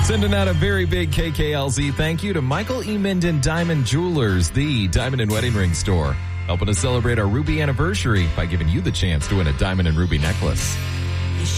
Sending out a very big KKLZ thank you to Michael E. Minden Diamond Jewelers, the diamond and wedding ring store, helping us celebrate our Ruby anniversary by giving you the chance to win a diamond and ruby necklace.